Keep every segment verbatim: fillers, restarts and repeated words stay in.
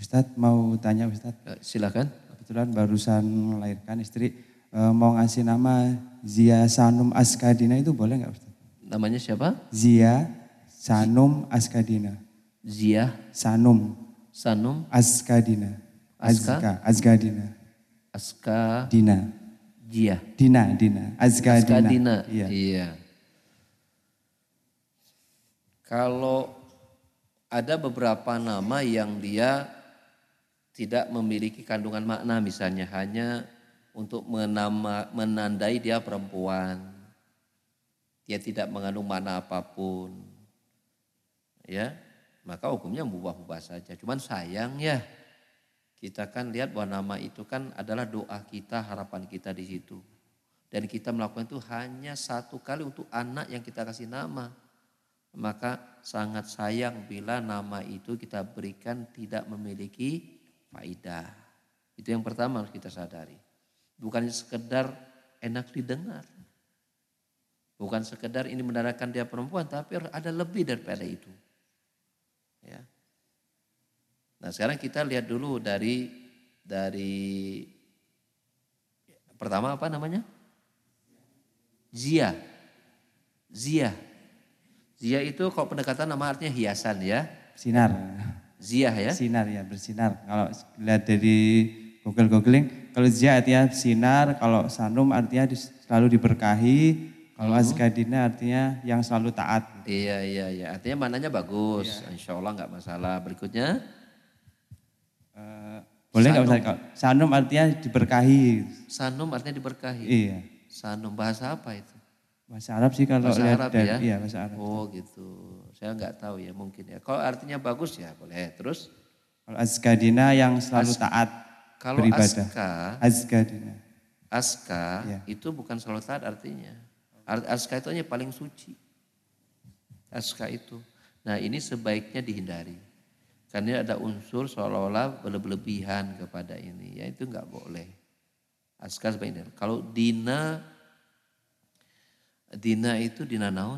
Ustadz mau tanya Ustadz. Silakan. Kebetulan barusan melahirkan istri e, mau ngasih nama Zia Sanum Askadina itu boleh nggak Ustadz? Namanya siapa? Zia Sanum Askadina. Zia Sanum Sanum Askadina. Aska Azka Azgadina. Aska Dina. Jia. Dina Dina. Azgadina. Askadina. Iya. Iya. Kalau ada beberapa nama yang dia tidak memiliki kandungan makna, misalnya hanya untuk menama, menandai dia perempuan. Dia tidak mengandung makna apapun. Ya, maka hukumnya mubah-mubah saja. Cuman sayang ya, kita kan lihat bahwa nama itu kan adalah doa kita, harapan kita di situ. Dan kita melakukan itu hanya satu kali untuk anak yang kita kasih nama. Maka sangat sayang bila nama itu kita berikan tidak memiliki faidah. Itu yang pertama harus kita sadari. Bukan sekedar enak didengar. Bukan sekedar ini menandakan dia perempuan, tapi ada lebih daripada itu. Ya. Nah sekarang kita lihat dulu dari dari pertama apa namanya? Zia. Zia. Zia itu kalau pendekatan nama artinya hiasan ya. Sinar. Zia ya. Sinar ya, bersinar. Kalau lihat dari Google googling, kalau Zia artinya sinar, kalau Sanum artinya selalu diberkahi, kalau hmm. Azgadina artinya yang selalu taat. Iya iya iya, artinya mananya bagus. Iya. Insya Allah nggak masalah. Berikutnya. Uh, boleh nggak Ustaz? Sanum artinya diberkahi. Sanum artinya diberkahi. Iya. Sanum bahasa apa itu? Bahasa Arab sih kalau bahasa lihat Arab dan, ya. Iya bahasa Arab. Oh gitu. Saya nggak tahu ya mungkin ya. Kalau artinya bagus ya boleh. Terus? Kalau Azgadina yang selalu As, taat kalau beribadah. Aska. Azgadina. Aska ya. itu bukan selalu taat artinya. Aska itu hanya paling suci. Aska itu. Nah ini sebaiknya dihindari. Karena ada unsur seolah-olah berlebihan kepada ini. Ya itu nggak boleh. Aska sebaiknya. Kalau Dina. Dina itu Dina naon?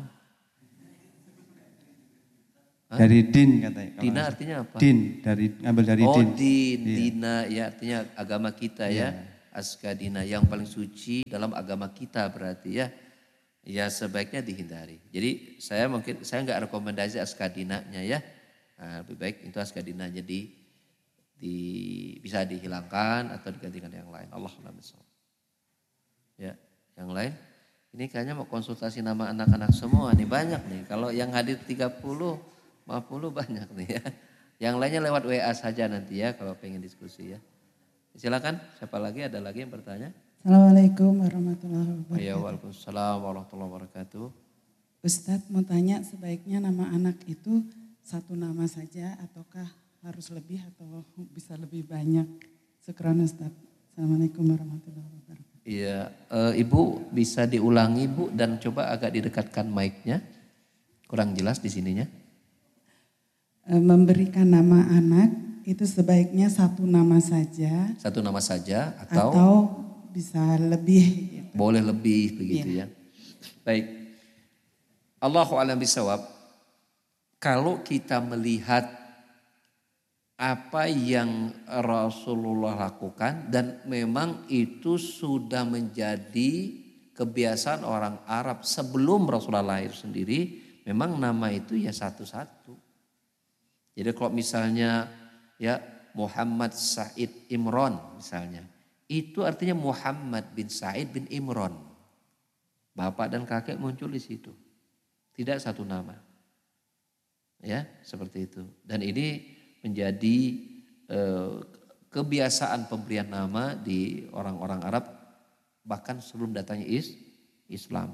Hah? Dari din katanya. Dina artinya apa? Din, dari ngambil dari oh, din. Oh din, iya. Dina ya artinya agama kita iya. ya. Aska Dina yang paling suci dalam agama kita berarti ya. Ya sebaiknya dihindari. Jadi saya mungkin saya nggak rekomendasi Aska Dinanya ya. Nah, lebih baik itu Aska Dinanya di, di bisa dihilangkan atau digantikan yang lain. Allahumma sholli. Ya, yang lain? Ini kayaknya mau konsultasi nama anak-anak semua nih, banyak nih. Kalau yang hadir tiga puluh, lima puluh banyak nih ya. Yang lainnya lewat W A saja nanti ya kalau pengen diskusi ya. Silakan, siapa lagi? Ada lagi yang bertanya? Assalamualaikum warahmatullahi wabarakatuh. Ya, waalaikumsalam warahmatullahi wabarakatuh. Ustadz mau tanya sebaiknya nama anak itu satu nama saja ataukah harus lebih atau bisa lebih banyak? Syukran Ustadz. Assalamualaikum warahmatullahi wabarakatuh. Iya, e, Ibu bisa diulangi Bu dan coba agak didekatkan mic-nya. Kurang jelas di sininya. E, memberikan nama anak itu sebaiknya satu nama saja. Satu nama saja atau? Atau bisa lebih. Gitu. Boleh lebih begitu ya. ya. Baik. Allahu a'lam bishawab. Kalau kita melihat apa yang Rasulullah lakukan dan memang itu sudah menjadi kebiasaan orang Arab sebelum Rasulullah lahir sendiri, memang nama itu ya satu-satu. Jadi kalau misalnya ya Muhammad Said Imron misalnya, itu artinya Muhammad bin Said bin Imron. Bapak dan kakek muncul di situ. Tidak satu nama. Ya, seperti itu. Dan ini menjadi eh, kebiasaan pemberian nama di orang-orang Arab bahkan sebelum datangnya is, Islam.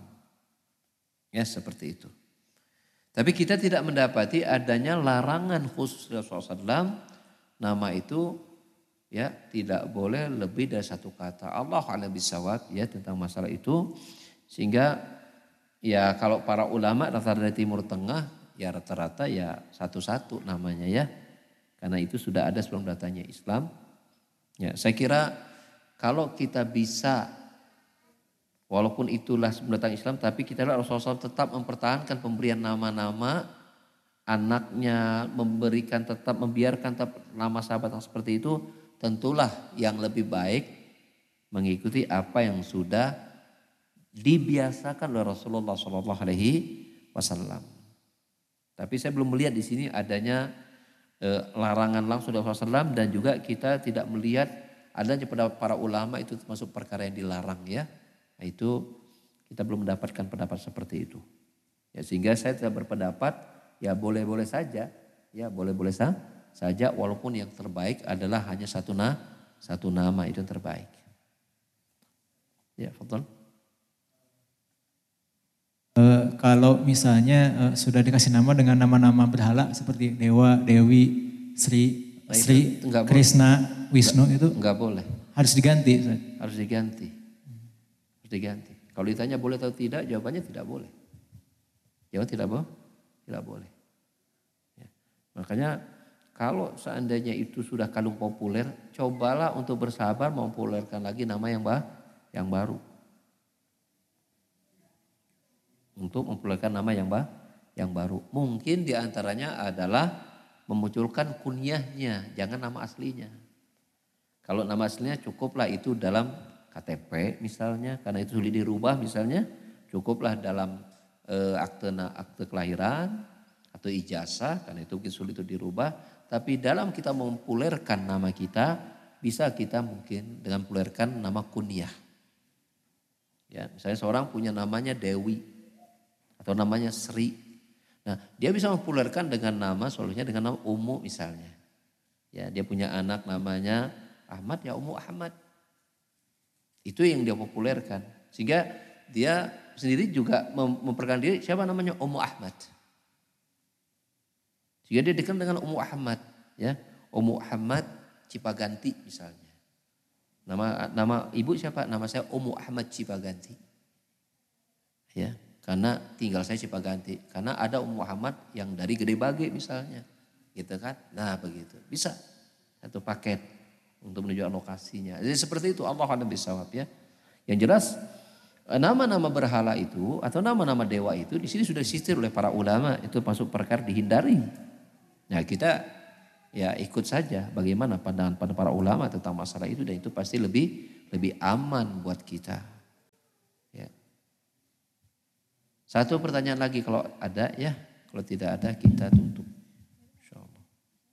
Ya seperti itu. Tapi kita tidak mendapati adanya larangan khusus Rasulullah shallallahu alaihi wasallam nama itu ya tidak boleh lebih dari satu kata. Allahu a'lam bishawab ya tentang masalah itu. Sehingga ya kalau para ulama rata-rata dari Timur Tengah ya rata-rata ya satu-satu namanya ya. Karena itu sudah ada sebelum datangnya Islam. Ya, saya kira kalau kita bisa, walaupun itulah sebelum datang Islam, tapi kita lihat Rasulullah shallallahu alaihi wasallam tetap mempertahankan pemberian nama-nama anaknya, memberikan tetap, membiarkan tetap nama sahabat yang seperti itu, tentulah yang lebih baik mengikuti apa yang sudah dibiasakan oleh Rasulullah shallallahu alaihi wasallam. Tapi saya belum melihat di sini adanya eh, larangan langsung dari Rasulullah shallallahu alaihi wasallam, dan juga kita tidak melihat adanya pendapat para ulama itu termasuk perkara yang dilarang ya. Nah, itu kita belum mendapatkan pendapat seperti itu. Ya, sehingga saya tidak berpendapat ya boleh-boleh saja, ya boleh-boleh sa- saja walaupun yang terbaik adalah hanya satu na, satu nama itu yang terbaik. Ya, Fadhal. Uh, kalau misalnya uh, sudah dikasih nama dengan nama-nama berhala seperti Dewa, Dewi, Sri, Nah, Sri, enggak Krishna, boleh. Wisnu enggak, itu enggak boleh. Harus diganti. Ustaz. Harus diganti. Harus diganti. Kalau ditanya boleh atau tidak, jawabannya tidak boleh. Jawab tidak boleh. Tidak boleh. Ya. Makanya kalau seandainya itu sudah kalung populer, cobalah untuk bersabar mempopulerkan lagi nama yang bah, yang baru. Untuk mempopulerkan nama yang bah, yang baru. Mungkin diantaranya adalah memunculkan kunyahnya, jangan nama aslinya. Kalau nama aslinya cukuplah itu dalam K T P misalnya, karena itu sulit dirubah misalnya, cukuplah dalam e, akte akte kelahiran atau ijazah, karena itu sulit itu dirubah. Tapi dalam kita mempopulerkan nama kita, bisa kita mungkin dengan mempopulerkan nama kunyah. Ya, misalnya seorang punya namanya Dewi atau namanya Sri. Nah, dia bisa mempopulerkan dengan nama, solusinya dengan nama Ummu misalnya. Ya, dia punya anak namanya Ahmad, ya Ummu Ahmad. Itu yang dia populerkan. Sehingga dia sendiri juga memperkenalkan diri siapa namanya Ummu Ahmad. Sehingga dia dikenal dengan Ummu Ahmad, ya. Ummu Ahmad Cipaganti misalnya. Nama nama ibu siapa? Nama saya Ummu Ahmad Cipaganti. Ya, karena tinggal saya Cipaganti. Karena ada Ummu Ahmad yang dari Gede Bage misalnya. Gitu kan? Nah, begitu. Bisa satu paket untuk menunjukkan lokasinya. Jadi seperti itu, Allah a'lam bishawab ya. Yang jelas nama-nama berhala itu atau nama-nama dewa itu di sini sudah disisir oleh para ulama, itu masuk perkara dihindari. Nah, kita ya ikut saja bagaimana pandangan pada para ulama tentang masalah itu, dan itu pasti lebih lebih aman buat kita. Ya. Satu pertanyaan lagi kalau ada ya, kalau tidak ada kita tutup. Insyaallah.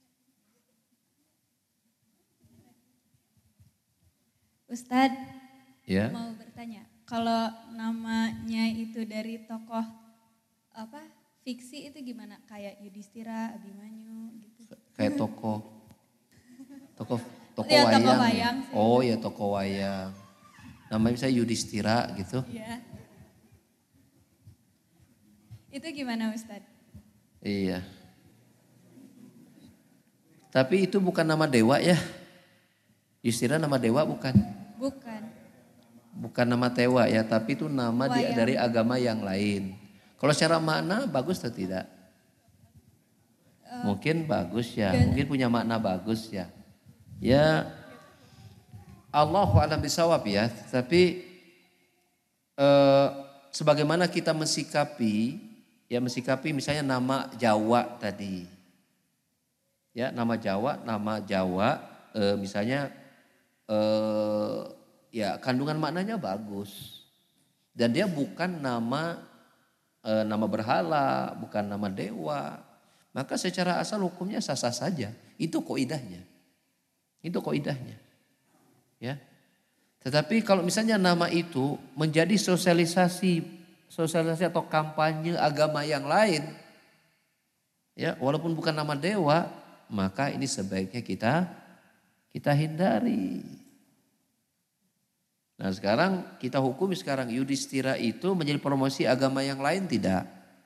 Ustadz, Ya. mau bertanya, kalau namanya itu dari tokoh apa fiksi itu gimana? Kayak Yudhistira, Abimanyu gitu? Kayak tokoh, tokoh, tokoh Ya, wayang. tokoh Ya? wayang sih. Oh ya, tokoh wayang. Namanya misalnya Yudhistira gitu. Iya. Itu gimana Ustadz? Iya. Tapi itu bukan nama dewa ya. Yudhistira nama dewa bukan? Bukan. Bukan nama tewa ya, tapi itu nama di, Wayang. dari agama yang lain. Kalau secara makna bagus atau tidak? Uh, mungkin bagus ya, dan, mungkin punya makna bagus ya. Ya, Allahu a'lam bishawab ya. Tapi eh, sebagaimana kita mensikapi, ya mensikapi misalnya nama Jawa tadi. Ya, nama Jawa, nama Jawa eh, misalnya eh, ya kandungan maknanya bagus. Dan dia bukan nama e, nama berhala, bukan nama dewa. Maka secara asal hukumnya sah-sah saja. Itu kaidahnya. Itu kaidahnya. Ya. Tetapi kalau misalnya nama itu menjadi sosialisasi sosialisasi atau kampanye agama yang lain, ya, walaupun bukan nama dewa, maka ini sebaiknya kita kita hindari. Nah, sekarang kita hukumi sekarang Yudhistira itu menjadi promosi agama yang lain tidak?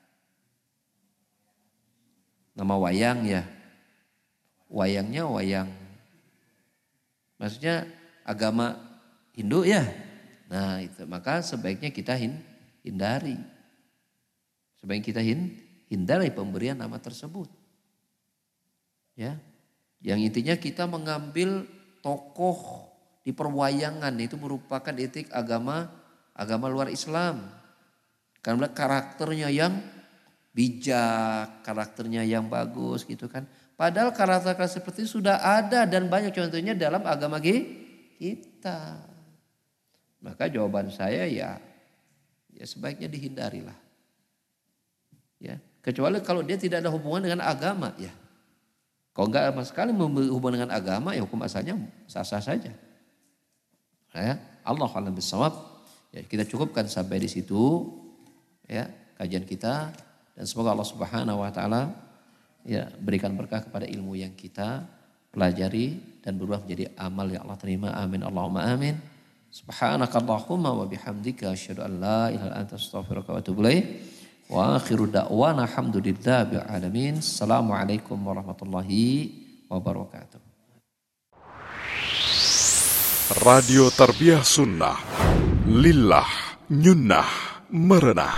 Nama wayang ya. Wayangnya wayang. Maksudnya agama Hindu ya. Nah, itu maka sebaiknya kita hindari. Sebaiknya kita hindari pemberian nama tersebut. Ya. Yang intinya kita mengambil tokoh di perwayangan, itu merupakan etik agama agama luar Islam. Karena karakternya yang bijak, karakternya yang bagus gitu kan. Padahal karakter-karakter seperti itu sudah ada dan banyak contohnya dalam agama kita. Maka jawaban saya ya, ya sebaiknya dihindarilah. Ya, kecuali kalau dia tidak ada hubungan dengan agama ya. Kalau enggak sama sekali hubungan dengan agama ya hukum asalnya sah-sah saja. Ya, Allah a'lam bishawab. Ya, kita cukupkan sampai di situ ya kajian kita dan semoga Allah Subhanahu wa taala ya berikan berkah kepada ilmu yang kita pelajari dan berubah menjadi amal yang Allah terima. Amin Allahumma amin. Subhanakallahumma wa bihamdika asyhadu an la ilaha illa anta astaghfiruka wa atubu ilaik. Wa akhiru da'wana alhamdulillahi bil alamin. Assalamualaikum warahmatullahi wabarakatuh. Radio Tarbiyah Sunnah Lillah Nyunnah Merenah.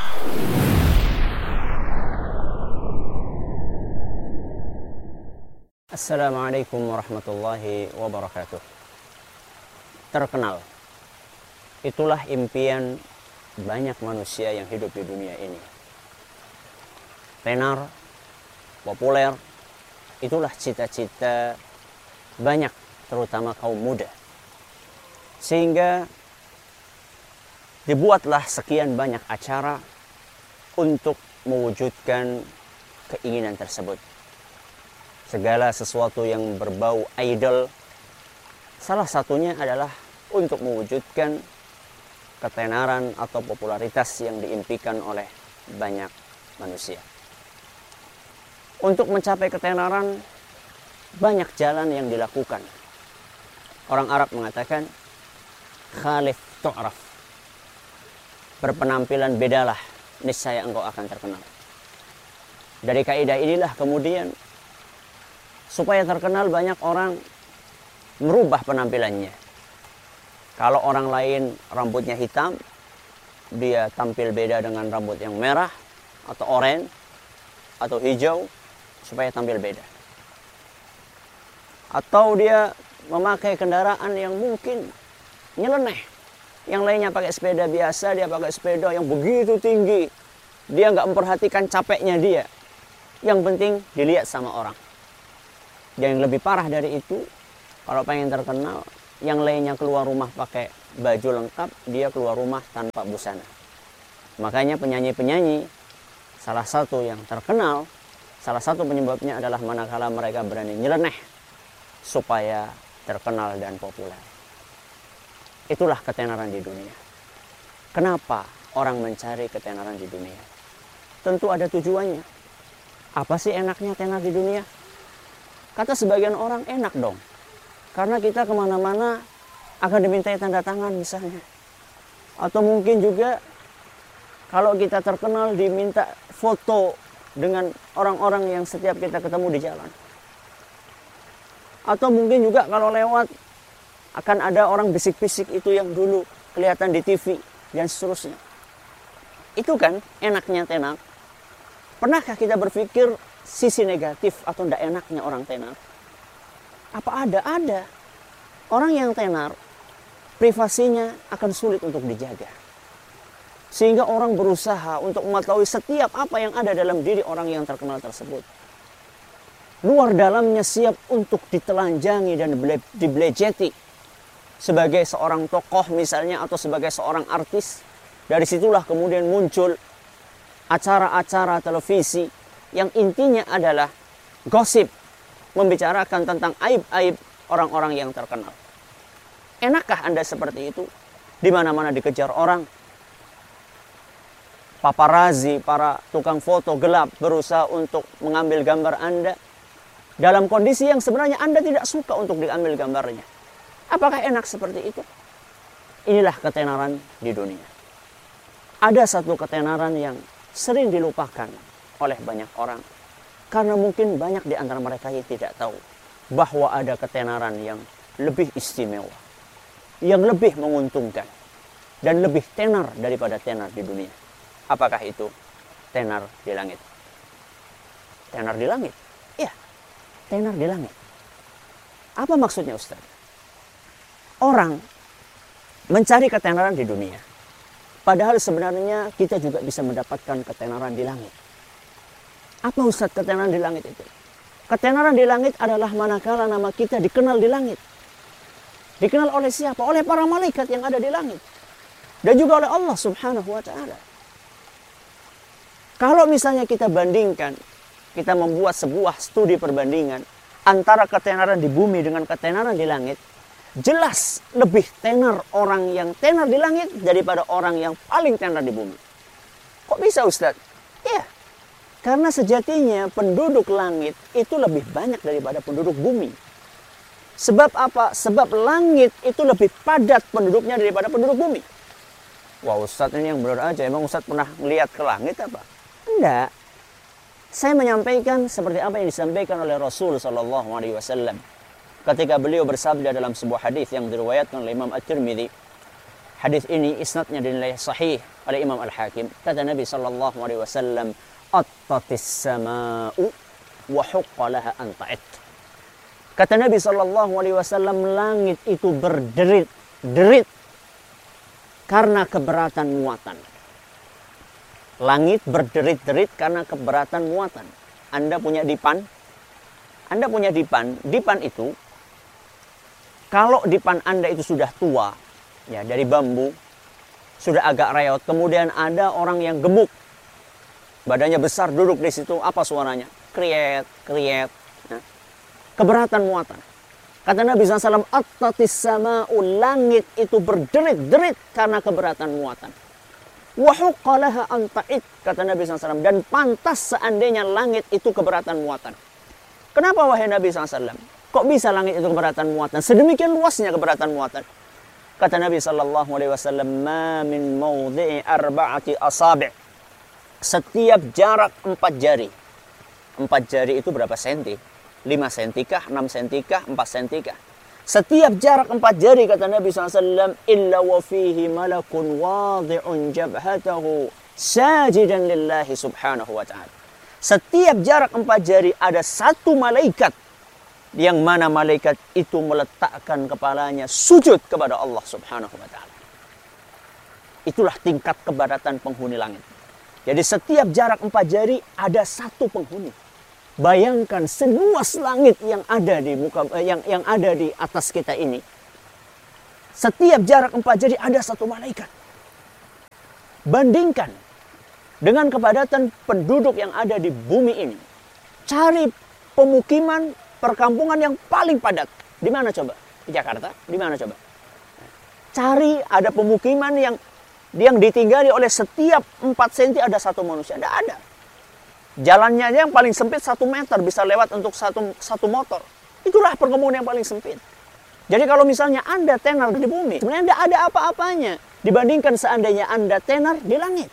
Assalamualaikum warahmatullahi wabarakatuh. Terkenal, itulah impian banyak manusia yang hidup di dunia ini. Tenar, populer, itulah cita-cita banyak, terutama kaum muda. Sehingga dibuatlah sekian banyak acara untuk mewujudkan keinginan tersebut. Segala sesuatu yang berbau idol, salah satunya adalah untuk mewujudkan ketenaran atau popularitas yang diimpikan oleh banyak manusia. Untuk mencapai ketenaran, banyak jalan yang dilakukan. Orang Arab mengatakan, khalif tu'raf. Berpenampilan bedalah, niscaya engkau akan terkenal. Dari kaidah inilah kemudian, supaya terkenal banyak orang merubah penampilannya. Kalau orang lain rambutnya hitam, dia tampil beda dengan rambut yang merah, atau oranye, atau hijau, supaya tampil beda. Atau dia memakai kendaraan yang mungkin nyeleneh. Yang lainnya pakai sepeda biasa, dia pakai sepeda yang begitu tinggi. Dia nggak memperhatikan capeknya dia. Yang penting dilihat sama orang. Dan yang lebih parah dari itu, kalau pengen terkenal, yang lainnya keluar rumah pakai baju lengkap, dia keluar rumah tanpa busana. Makanya penyanyi-penyanyi, salah satu yang terkenal, salah satu penyebabnya adalah manakala mereka berani nyeleneh supaya terkenal dan populer. Itulah ketenaran di dunia. Kenapa orang mencari ketenaran di dunia? Tentu ada tujuannya. Apa sih enaknya tenar di dunia? Kata sebagian orang, enak dong. Karena kita kemana-mana akan dimintai tanda tangan misalnya. Atau mungkin juga kalau kita terkenal diminta foto dengan orang-orang yang setiap kita ketemu di jalan. Atau mungkin juga kalau lewat akan ada orang bisik-bisik itu yang dulu kelihatan di T V dan seterusnya. Itu kan enaknya tenar. Pernahkah kita berpikir sisi negatif atau tidak enaknya orang tenar? Apa ada? Ada. Orang yang tenar, privasinya akan sulit untuk dijaga. Sehingga orang berusaha untuk mengetahui setiap apa yang ada dalam diri orang yang terkenal tersebut. Luar dalamnya siap untuk ditelanjangi dan dibelejeti. Sebagai seorang tokoh misalnya atau sebagai seorang artis. Dari situlah kemudian muncul acara-acara televisi yang intinya adalah gosip. Membicarakan tentang aib-aib orang-orang yang terkenal. Enakkah Anda seperti itu? Di mana-mana dikejar orang. Paparazi, para tukang foto gelap berusaha untuk mengambil gambar Anda dalam kondisi yang sebenarnya Anda tidak suka untuk diambil gambarnya. Apakah enak seperti itu? Inilah ketenaran di dunia. Ada satu ketenaran yang sering dilupakan oleh banyak orang karena mungkin banyak di antara mereka yang tidak tahu bahwa ada ketenaran yang lebih istimewa, yang lebih menguntungkan dan lebih tenar daripada tenar di dunia. Apakah itu? Tenar di langit. Tenar di langit? Iya, tenar di langit. Apa maksudnya Ustaz? Orang mencari ketenaran di dunia. Padahal sebenarnya kita juga bisa mendapatkan ketenaran di langit. Apa Ustaz ketenaran di langit itu? Ketenaran di langit adalah manakala nama kita dikenal di langit. Dikenal oleh siapa? Oleh para malaikat yang ada di langit. Dan juga oleh Allah subhanahu wa ta'ala. Kalau misalnya kita bandingkan, kita membuat sebuah studi perbandingan antara ketenaran di bumi dengan ketenaran di langit, jelas lebih tenar orang yang tenar di langit daripada orang yang paling tenar di bumi. Kok bisa Ustaz? Ya, karena sejatinya penduduk langit itu lebih banyak daripada penduduk bumi. Sebab apa? Sebab langit itu lebih padat penduduknya daripada penduduk bumi. Wah Ustaz, ini yang benar aja. Emang Ustaz pernah melihat ke langit apa? Enggak. Saya menyampaikan seperti apa yang disampaikan oleh Rasul sallallahu alaihi wasallam ketika beliau bersabda dalam sebuah hadis yang diriwayatkan oleh Imam At-Tirmidzi. Hadis ini isnadnya dinilai sahih oleh Imam Al-Hakim. Kata Nabi sallallahu alaihi wasallam, "Attatis sama'u wa huqqa laha an ta'it." Kata Nabi sallallahu alaihi wasallam, langit itu berderit-derit karena keberatan muatan. Langit berderit-derit karena keberatan muatan. Anda punya dipan? Anda punya dipan. Dipan itu, kalau dipan Anda itu sudah tua, ya dari bambu, sudah agak reot, kemudian ada orang yang gemuk, badannya besar duduk di situ, apa suaranya? Kriet, kriet. Nah, keberatan muatan. Kata Nabi shallallahu alaihi wasallam, "Attatis sama'u", langit itu berderit-derit karena keberatan muatan. "Wa huqqa laha an ta'id", kata Nabi shallallahu alaihi wasallam, dan pantas seandainya langit itu keberatan muatan. Kenapa wahai Nabi shallallahu alaihi wasallam? Kok bisa langit itu keberatan muatan? Sedemikian luasnya keberatan muatan. Kata Nabi sallallahu alaihi wasallam, "Ma min mawdhi'i arba'ati asabi'", setiap jarak empat jari. Empat jari itu berapa senti? lima sentikah, enam sentikah, empat sentikah. Setiap jarak empat jari, kata Nabi shallallahu alaihi wasallam, "Illa wa fihi malakun wadhi'un jabhatahu sajidan lillahi subhanahu wa ta'ala." Setiap jarak empat jari ada satu malaikat, yang mana malaikat itu meletakkan kepalanya sujud kepada Allah subhanahu wa ta'ala. Itulah tingkat keberatan penghuni langit. Jadi setiap jarak empat jari ada satu penghuni. Bayangkan seluas langit yang ada di muka yang yang ada di atas kita ini. Setiap jarak empat jari ada satu malaikat. Bandingkan dengan kepadatan penduduk yang ada di bumi ini. Cari pemukiman perkampungan yang paling padat. Di mana coba? Di Jakarta? Di mana coba? Cari ada pemukiman yang yang ditinggali oleh setiap empat senti ada satu manusia. Tidak ada. Jalannya aja yang paling sempit satu meter bisa lewat untuk satu, satu motor. Itulah perkebunan yang paling sempit. Jadi kalau misalnya Anda tenar di bumi, sebenarnya tidak ada apa-apanya dibandingkan seandainya Anda tenar di langit.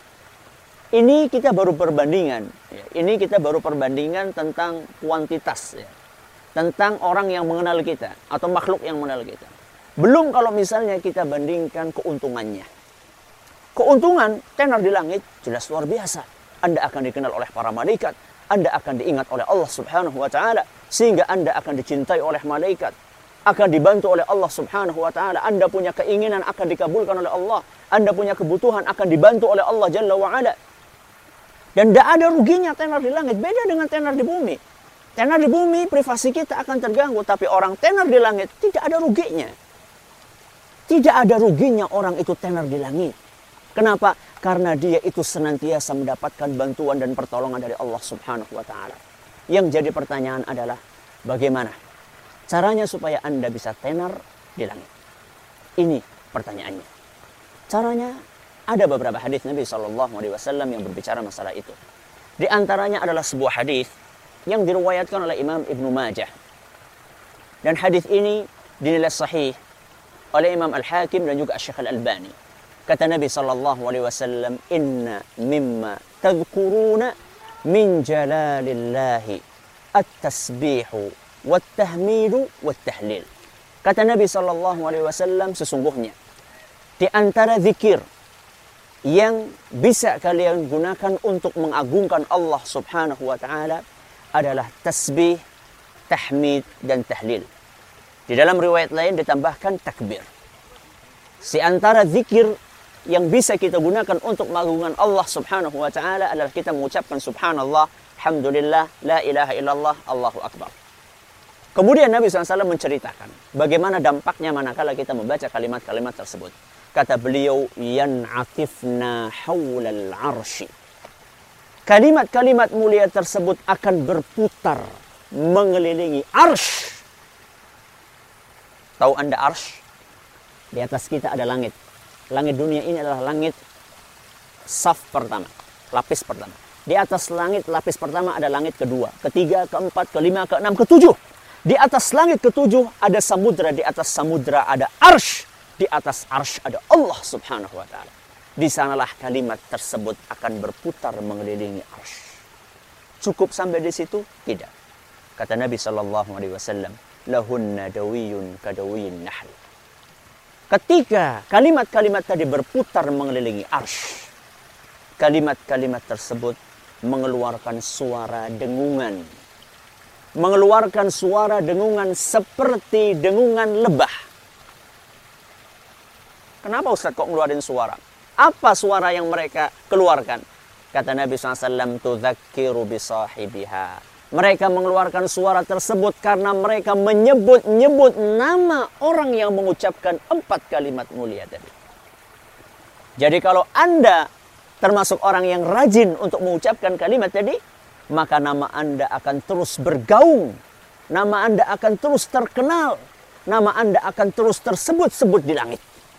Ini kita baru perbandingan. Ini kita baru perbandingan tentang kuantitas. Ya. Tentang orang yang mengenal kita atau makhluk yang mengenal kita. Belum kalau misalnya kita bandingkan keuntungannya. Keuntungan tenar di langit jelas luar biasa. Anda akan dikenal oleh para malaikat. Anda akan diingat oleh Allah subhanahu wa ta'ala. Sehingga Anda akan dicintai oleh malaikat. Akan dibantu oleh Allah subhanahu wa ta'ala. Anda punya keinginan akan dikabulkan oleh Allah. Anda punya kebutuhan akan dibantu oleh Allah jalla wa'ala. Dan tidak ada ruginya tenar di langit. Beda dengan tenar di bumi. Tenar di bumi privasi kita akan terganggu. Tapi orang tenar di langit tidak ada ruginya. Tidak ada ruginya orang itu tenar di langit. Kenapa? Karena dia itu senantiasa mendapatkan bantuan dan pertolongan dari Allah subhanahu wa ta'ala. Yang jadi pertanyaan adalah, bagaimana caranya supaya Anda bisa tenar di langit? Ini pertanyaannya. Caranya, ada beberapa hadis Nabi shallallahu alaihi wasallam yang berbicara masalah itu. Di antaranya adalah sebuah hadis yang diriwayatkan oleh Imam Ibnu Majah. Dan hadis ini dinilai sahih oleh Imam Al-Hakim dan juga Syekh Al-Albani. Kata Nabi sallallahu alaihi wasallam, "Inna mimma tadhkuruna min jalalillahi at-tasbihu wat-tahmidu wat-tahlil." Kata Nabi sallallahu alaihi wasallam, sesungguhnya di antara zikir yang bisa kalian gunakan untuk mengagungkan Allah subhanahu wa ta'ala adalah tasbih, tahmid, dan tahlil. Di dalam riwayat lain ditambahkan takbir. Di antara zikir yang bisa kita gunakan untuk mengagungkan Allah subhanahu wa ta'ala adalah kita mengucapkan subhanallah, Alhamdulillah, la ilaha illallah, Allahu Akbar. Kemudian Nabi shallallahu alaihi wasallam menceritakan bagaimana dampaknya manakala kita membaca kalimat-kalimat tersebut. Kata beliau, yan'atifna hawlal arsy. Kalimat-kalimat mulia tersebut akan berputar mengelilingi arsh. Tahu Anda arsh? Di atas kita ada langit. Langit dunia ini adalah langit saf pertama, lapis pertama. Di atas langit lapis pertama ada langit kedua, ketiga, keempat, kelima, keenam, ketujuh. Di atas langit ketujuh ada samudra, di atas samudra ada arsh, di atas arsh ada Allah subhanahu wa ta'ala. Di sanalah kalimat tersebut akan berputar mengelilingi arsh. Cukup sampai di situ? Tidak. Kata Nabi sallallahu alaihi wasallam, lahunna dawiyun kadawiyin nahl. Ketika kalimat-kalimat tadi berputar mengelilingi arsh, kalimat-kalimat tersebut mengeluarkan suara dengungan. Mengeluarkan suara dengungan seperti dengungan lebah. Kenapa Ustaz kok ngeluarin suara? Apa suara yang mereka keluarkan? Kata Nabi shallallahu alaihi wasallam, tudzakiru bisahibiha. Mereka mengeluarkan suara tersebut karena mereka menyebut-nyebut nama orang yang mengucapkan empat kalimat mulia tadi. Jadi kalau Anda termasuk orang yang rajin untuk mengucapkan kalimat tadi, maka nama Anda akan terus bergaung. Nama Anda akan terus terkenal. Nama Anda akan terus tersebut-sebut di langit.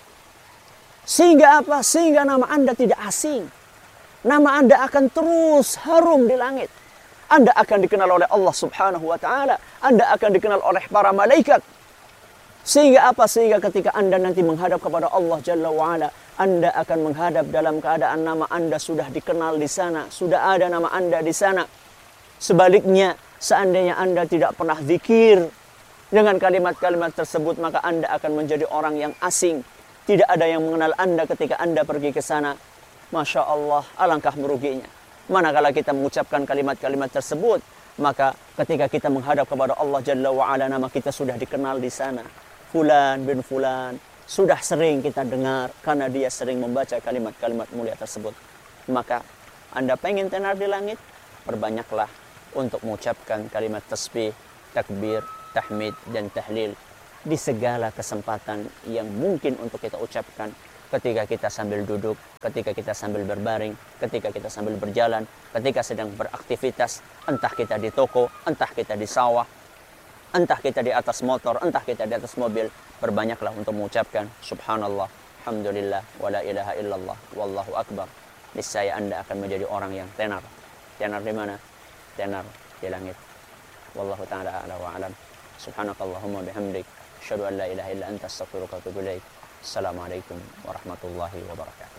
Sehingga apa? Sehingga nama Anda tidak asing. Nama Anda akan terus harum di langit. Anda akan dikenal oleh Allah subhanahu wa ta'ala. Anda akan dikenal oleh para malaikat. Sehingga apa? Sehingga ketika Anda nanti menghadap kepada Allah Jalla wa'ala, Anda akan menghadap dalam keadaan nama Anda sudah dikenal di sana. Sudah ada nama Anda di sana. Sebaliknya, seandainya Anda tidak pernah zikir dengan kalimat-kalimat tersebut, maka Anda akan menjadi orang yang asing. Tidak ada yang mengenal Anda ketika Anda pergi ke sana. Masya Allah, alangkah meruginya. Manakala kita mengucapkan kalimat-kalimat tersebut, maka ketika kita menghadap kepada Allah Jalla wa'ala, nama kita sudah dikenal di sana. Fulan bin Fulan. Sudah sering kita dengar karena dia sering membaca kalimat-kalimat mulia tersebut. Maka Anda pengen tenar di langit, perbanyaklah untuk mengucapkan kalimat tasbih, takbir, tahmid, dan tahlil di segala kesempatan yang mungkin untuk kita ucapkan. Ketika kita sambil duduk, ketika kita sambil berbaring, ketika kita sambil berjalan, ketika sedang beraktivitas, entah kita di toko, entah kita di sawah, entah kita di atas motor, entah kita di atas mobil, perbanyaklah untuk mengucapkan subhanallah, alhamdulillah, wa la ilaha illallah, wallahu akbar. Niscaya Anda akan menjadi orang yang tenar. Tenar di mana? Tenar di langit. Wallahu ta'ala a'la wa a'lam. Subhanakallahumma bihamdik, asyhadu an la ilaha illa anta, astaghfiruka wa atubu ilaik. Assalamualaikum warahmatullahi wabarakatuh.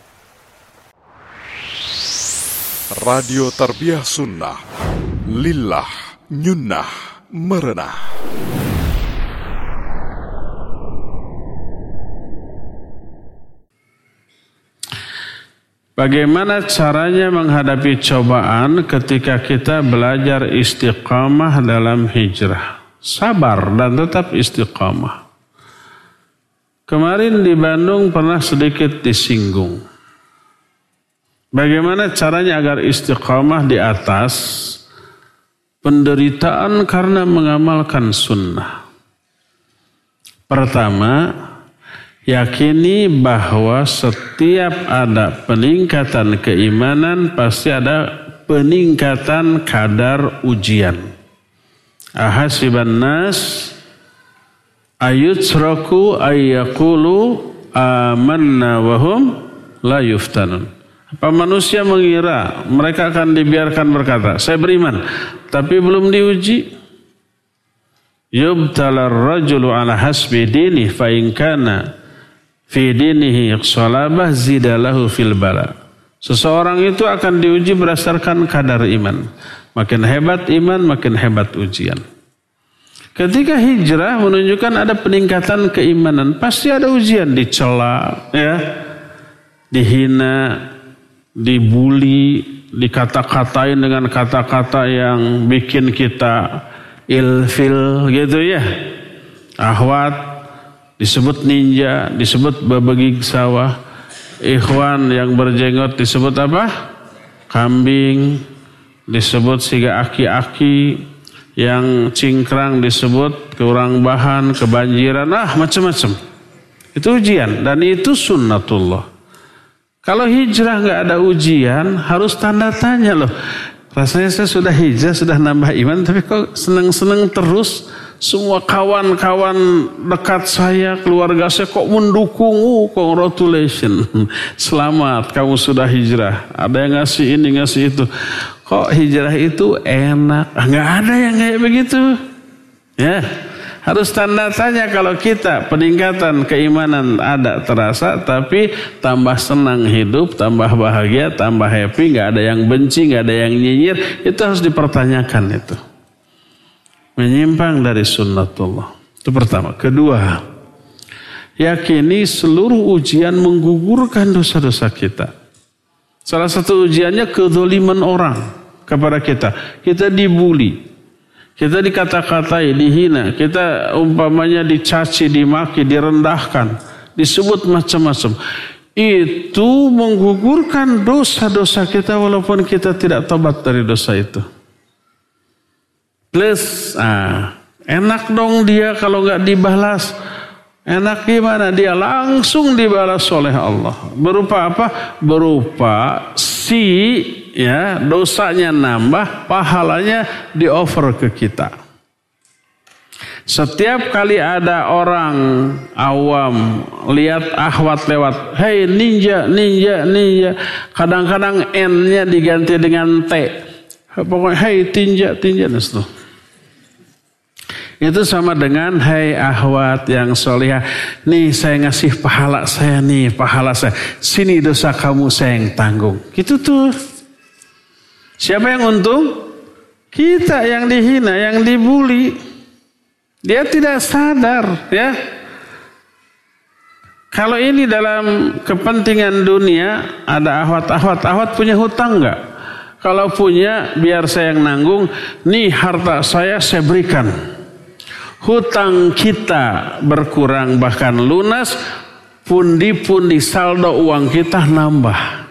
Radio Tarbiyah Sunnah, lillah, nyunnah, merenah. Bagaimana caranya menghadapi cobaan ketika kita belajar istiqamah dalam hijrah? Sabar dan tetap istiqamah. Kemarin di Bandung pernah sedikit disinggung. Bagaimana caranya agar istiqamah di atas penderitaan karena mengamalkan sunnah? Pertama, yakini bahwa setiap ada peningkatan keimanan pasti ada peningkatan kadar ujian. Ahasiban nas ayutsraku ayyaqulu amanna wahum la yuftanun. Apa manusia mengira mereka akan dibiarkan berkata, saya beriman, tapi belum diuji? Yubtalar rajulu ala hasbi dini fa in kana fi dinihi salabah zidalahu fil bala. Seseorang itu akan diuji berdasarkan kadar iman. Makin hebat iman, makin hebat ujian. Ketika hijrah menunjukkan ada peningkatan keimanan, pasti ada ujian, dicela, ya, dihina, dibuli, dikata-katain dengan kata-kata yang bikin kita ilfil gitu ya. Ahwat, disebut ninja, disebut babagig sawah. Ikhwan yang berjenggot disebut apa? Kambing. disebut siga aki-aki, yang cingkrang disebut kurang bahan, kebanjiran, ah macam-macam. Itu ujian dan itu sunnatullah. Kalau hijrah nggak ada ujian, harus tanda tanya loh. Rasanya saya sudah hijrah, sudah nambah iman, tapi kok senang-senang terus. Semua kawan-kawan dekat saya, keluarga saya kok mendukung. Oh, congratulations, selamat kamu sudah hijrah. Ada yang ngasih ini, ngasih itu. Kok hijrah itu enak? Nggak ada yang kayak begitu. Ya, harus tanda tanya kalau kita peningkatan keimanan ada terasa, tapi tambah senang hidup, tambah bahagia, tambah happy, nggak ada yang benci, nggak ada yang nyinyir, itu harus dipertanyakan itu. Menyimpang dari sunnatullah. Itu pertama. Kedua, yakini seluruh ujian menggugurkan dosa-dosa kita. Salah satu ujiannya kezaliman orang kepada kita. Kita dibuli, kita dikata-katai, dihina, kita umpamanya dicaci, dimaki, direndahkan, disebut macam-macam. Itu menggugurkan dosa-dosa kita walaupun kita tidak tobat dari dosa itu. Plus, ah, enak dong dia kalau nggak dibalas. Enak gimana? Dia langsung dibalas oleh Allah. Berupa apa? Berupa si ya dosanya nambah, pahalanya di-offer ke kita. Setiap kali ada orang awam lihat akhwat lewat, hey ninja, ninja, ninja. Kadang-kadang N-nya diganti dengan T. Pokoknya hey tinja, tinja. Itu. Itu sama dengan hai ahwat yang solihah. Nih saya ngasih pahala saya nih, pahala saya. Sini dosa kamu saya yang tanggung. Gitu tuh. Siapa yang untung? Kita yang dihina, yang dibuli. Dia tidak sadar ya. Kalau ini dalam kepentingan dunia, ada ahwat-ahwat. Ahwat punya hutang enggak? Kalau punya biar saya yang nanggung. Nih harta saya saya berikan. Hutang kita berkurang bahkan lunas, pundi-pundi saldo uang kita nambah.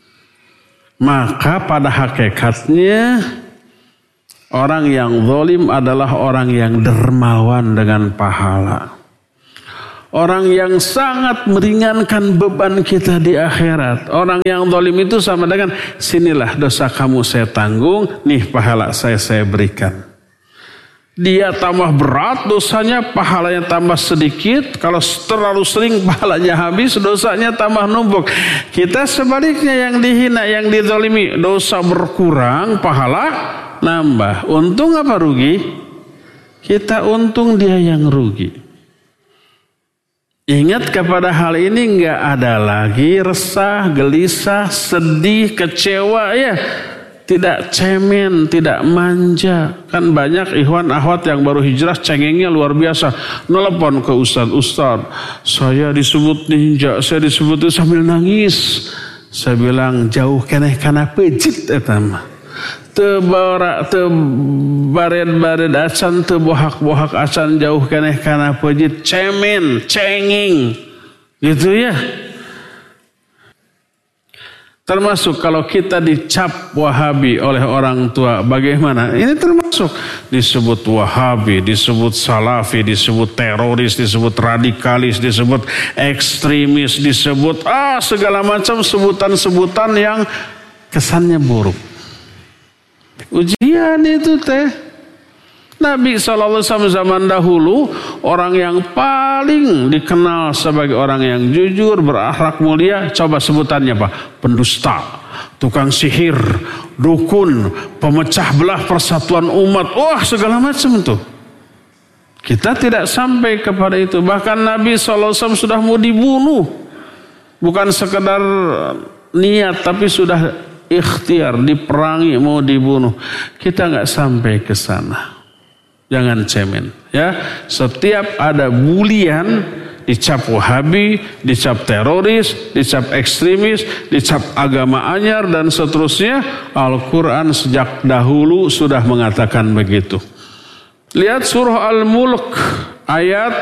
Maka pada hakikatnya orang yang zalim adalah orang yang dermawan dengan pahala. Orang yang sangat meringankan beban kita di akhirat. Orang yang zalim itu sama dengan sinilah dosa kamu saya tanggung, nih pahala saya saya berikan. Dia tambah berat dosanya, pahalanya tambah sedikit. Kalau terlalu sering pahalanya habis, dosanya tambah numpuk. Kita sebaliknya yang dihina, yang dizalimi, dosa berkurang, pahala nambah. Untung apa rugi? Kita untung, dia yang rugi. Ingat kepada hal ini, nggak ada lagi resah, gelisah, sedih, kecewa ya. Tidak cemen, tidak manja. Kan banyak ikhwan ahwat yang baru hijrah cengengnya luar biasa. Nelpon ke ustaz, ustaz saya disebut ninja, saya disebut itu sambil nangis. Saya bilang jauh keneh kana pejit etam. Teu bara teu bared-bared acan, teu bohak-bohak acan, jauh keneh kana pejit, cemen, cengeng. Gitu ya. Termasuk kalau kita dicap Wahabi oleh orang tua, bagaimana? Ini termasuk disebut Wahabi, disebut Salafi, disebut teroris, disebut radikalis, disebut ekstremis, disebut ah segala macam sebutan-sebutan yang kesannya buruk. Ujian itu teh. Nabi shallallahu alaihi wasallam zaman dahulu orang yang paling dikenal sebagai orang yang jujur, berakhlak mulia, coba sebutannya apa? Pendusta, tukang sihir, dukun, pemecah belah persatuan umat, wah segala macam itu. Kita tidak sampai kepada itu. Bahkan Nabi shallallahu alaihi wasallam sudah mau dibunuh, bukan sekedar niat, tapi sudah ikhtiar, diperangi, mau dibunuh. Kita nggak sampai ke sana. Jangan cemen ya. Setiap ada bulian, dicap Wahabi, dicap teroris, dicap ekstremis, dicap agama anyar dan seterusnya. Al-Quran sejak dahulu sudah mengatakan begitu. Lihat surah Al-Mulk ayat,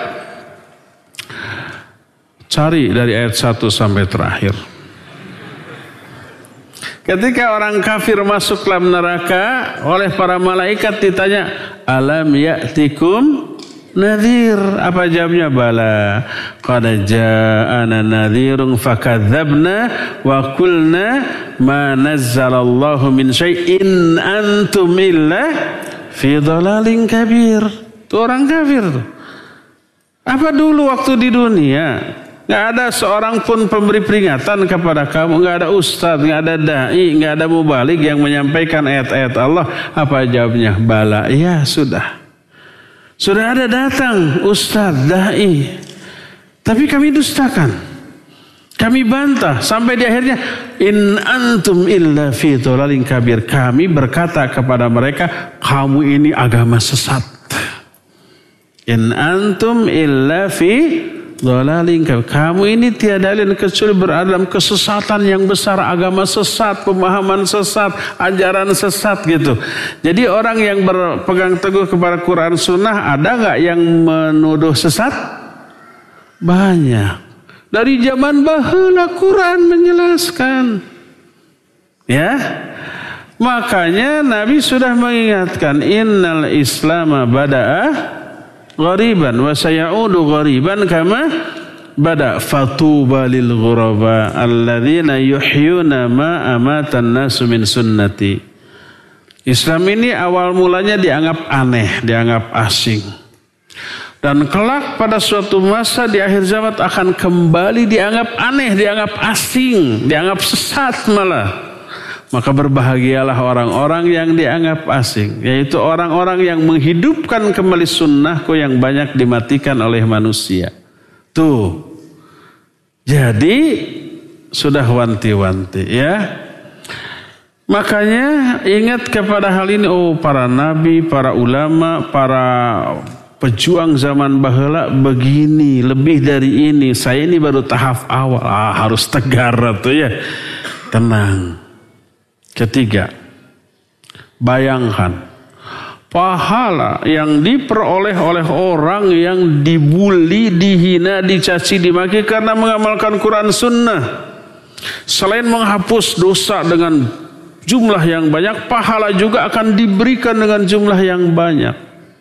cari dari ayat satu sampai terakhir. Ketika orang kafir masuk dalam neraka, oleh para malaikat ditanya, alam ya'tikum nadhir. Apa jawabnya? Bala qad ja'ana nadhirun fakadzabna wa qulna ma nazzalallahu min syai'in antum illa fi dhalalin kabir. Itu orang kafir tuh. Apa dulu waktu di dunia nggak ada seorang pun pemberi peringatan kepada kamu, nggak ada ustadz, nggak ada dai, nggak ada mubaligh yang menyampaikan ayat-ayat Allah. Apa jawabnya? Bala, ya sudah. Sudah ada datang ustadz, dai. Tapi kami dustakan. Kami bantah. Sampai di akhirnya, in antum illa fi dhalalin kabir. Kami berkata kepada mereka, kamu ini agama sesat. In antum illa fi dhalalin kabir. Kamu ini tiada lain kecuali berada dalam kesesatan yang besar, agama sesat, pemahaman sesat, ajaran sesat gitu. Jadi orang yang berpegang teguh kepada Quran Sunnah, ada nggak yang menuduh sesat? Banyak. Dari zaman baheula Quran menjelaskan. Ya. Makanya Nabi sudah mengingatkan, innal islama bada'ah ghariban wa sayaudu ghariban kama bada fatuba lil ghuraba alladzina yuhyuna ma amatan nasu min sunnati. Islam ini awal mulanya dianggap aneh, dianggap asing. Dan kelak pada suatu masa di akhir zaman akan kembali dianggap aneh, dianggap asing, dianggap sesat malah. Maka berbahagialah orang-orang yang dianggap asing, yaitu orang-orang yang menghidupkan kembali sunnahku yang banyak dimatikan oleh manusia. Tuh. Jadi sudah wanti-wanti ya. Makanya ingat kepada hal ini, oh para nabi, para ulama, para pejuang zaman baheula begini, lebih dari ini. Saya ini baru tahap awal. Ah, harus tegar tuh ya. Tenang. Ketiga, bayangkan pahala yang diperoleh oleh orang yang dibuli, dihina, dicaci, dimaki karena mengamalkan Quran Sunnah. Selain menghapus dosa dengan jumlah yang banyak, pahala juga akan diberikan dengan jumlah yang banyak.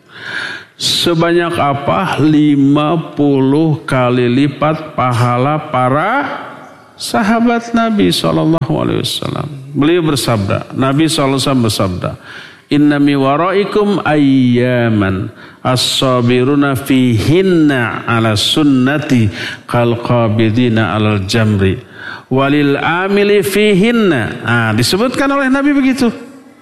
Sebanyak apa? lima puluh kali lipat pahala para sahabat Nabi shallallahu alaihi wasallam. Beliau bersabda, Nabi shallallahu alaihi wasallam bersabda, inna mi waraikum ayyaman as-sabiruna fihinna ala sunnati kal qabidina alal jamri walil amili fihinna. Nah, disebutkan oleh Nabi begitu.